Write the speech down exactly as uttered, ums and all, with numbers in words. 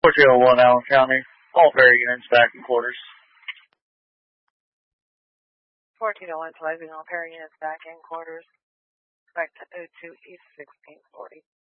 four two zero one, Allen County. All ferry units back in quarters. fourteen oh one, closing all ferry units back in quarters. Back to oh two East sixteen forty.